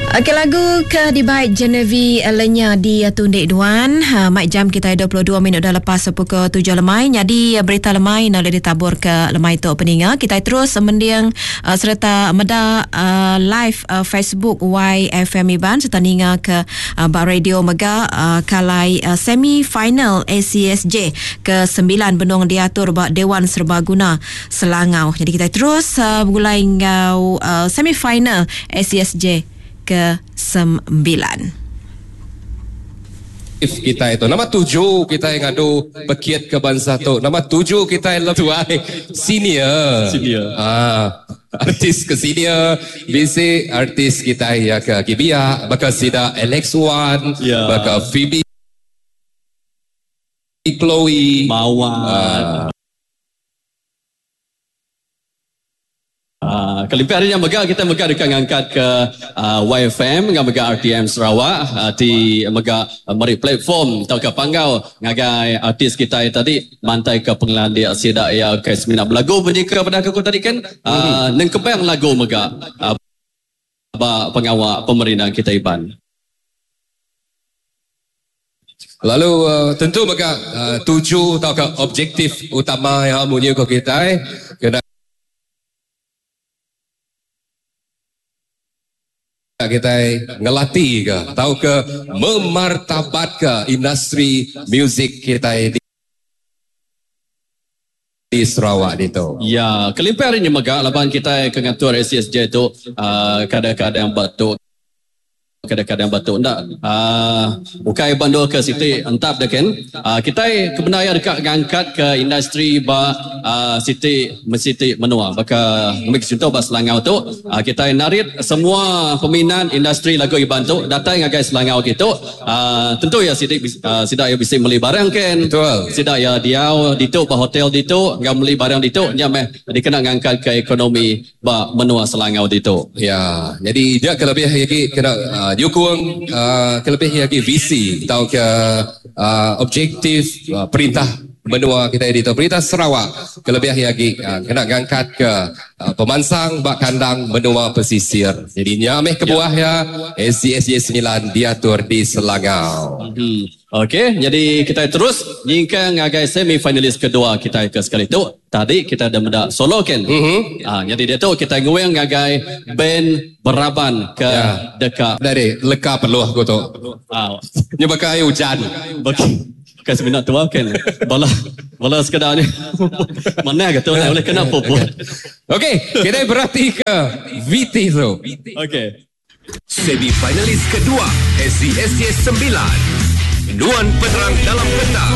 Okey, lagu ke di baik Genevieve Lenya di Tundik Duan. Mic jam kita 22 minit dah lepas pukul 7 lemai. Jadi berita lemai nak ditabur ke lemai tu peninga. Kita terus mendiang serta meda live Facebook YFM Iban serta ninga ke Bar Radio Mega kalai semi final ACSJ ke-9 benung diatur bak Dewan Serbaguna Selangau. Jadi kita terus bergulai ngau semi final ACSJ ke-9. Kita itu nama 7 kita yang ngadu pekiat ke bangsa tu. Nama 7 kita yang lebih senior. Artis ke senior, bisi artis kita ya ke Kibia, bakal sida Alex1, bakal Phoebe, Chloe, Mawar. Kelimpahan hari yang mega kita mega dekat ngangkat ke YFM dengan mega RTM Sarawak di mega mari platform tau ke panggau ngagai artis kita tadi mantai ke pengelan dia sidak ya ke seminar lagu bunyi ke pada aku tadi kan neng kembang lagu mega pengawal pemerintahan kita Iban. Lalu tentu mega 7 tau ke objektif utama yang munyi ke kita kena kita ngelatih ke, tahu ke memartabat ke industri muzik kita di Sarawak itu. Ya, kelimpahan ini mega laban kita ke ngatur ACSJ itu kadang-kadang batuk. Kadang-kadang batuk ndak bukai bandul ke Siti entap dah kan kita kebenaran dekat ngangkat ke industri ba Siti Mesiti menua baka mix contoh ba Selangau tu kita narit semua peminat industri lagu Iban tu datang ngagai Selangau gitu tentu ya Siti sida ya bisa beli barang kan betul sida ya dia ditu ba hotel ditu ngam beli barang ditu nya meh dikena ngangkat ke ekonomi ba menua Selangau ditu ya jadi dia kelebih lagi kena dukung kelebih lagi visi atau ke objektif perintah benua kita di perintah Sarawak kelebih lagi kena ngangkat ke pemansang bak kandang benua pesisir. Jadi nyameh ke buah ya ACSJ 9 diatur di Selangau. Okey, jadi kita terus jingkang ngagai semi finalis kedua kita ke sekali tu. Tadi kita dah mendak solo kan. Jadi dia tu kita nguang ngagai band beraban ke dekat dari leka perlu aku tu. Nyebakai hujan. Bagi kasih minat tua kan. Bala sekedar ni. Mana ke tu boleh kena popo. Okey, kita berarti ke VT tu. Okey. Semi finalis kedua ACSJ 9. Nuan penerang dalam peta